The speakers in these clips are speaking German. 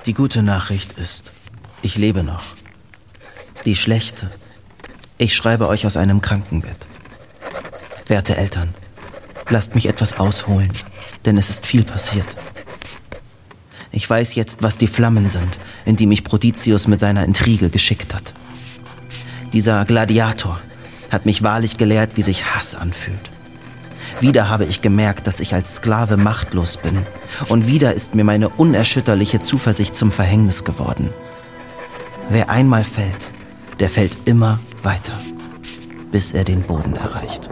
Die gute Nachricht ist, ich lebe noch. Die schlechte, ich schreibe euch aus einem Krankenbett. Werte Eltern, lasst mich etwas ausholen, denn es ist viel passiert. Ich weiß jetzt, was die Flammen sind, in die mich Protitius mit seiner Intrige geschickt hat. Dieser Gladiator hat mich wahrlich gelehrt, wie sich Hass anfühlt. Wieder habe ich gemerkt, dass ich als Sklave machtlos bin. Und wieder ist mir meine unerschütterliche Zuversicht zum Verhängnis geworden. Wer einmal fällt, der fällt immer weiter, bis er den Boden erreicht.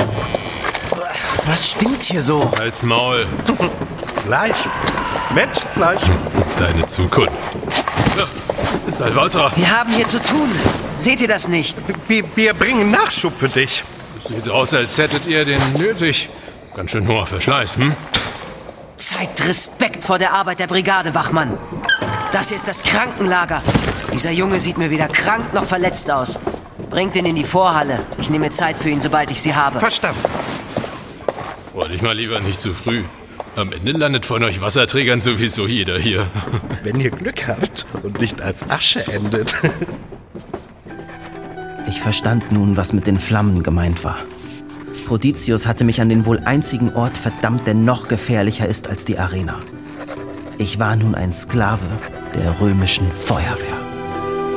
Was stinkt hier so? Halt's Maul. Fleisch. Menschenfleisch. Deine Zukunft. Ja, Salvator. Wir haben hier zu tun. Seht ihr das nicht? Wir bringen Nachschub für dich. Sieht aus, als hättet ihr den nötig. Ganz schön hoher Verschleiß, hm? Zeigt Respekt vor der Arbeit der Brigade, Wachmann. Das hier ist das Krankenlager. Dieser Junge sieht mir weder krank noch verletzt aus. Bringt ihn in die Vorhalle. Ich nehme Zeit für ihn, sobald ich sie habe. Verstanden. Wollte ich mal lieber nicht zu früh. Am Ende landet von euch Wasserträgern sowieso jeder hier. Wenn ihr Glück habt und nicht als Asche endet. Ich verstand nun, was mit den Flammen gemeint war. Protitius hatte mich an den wohl einzigen Ort verdammt, der noch gefährlicher ist als die Arena. Ich war nun ein Sklave der römischen Feuerwehr.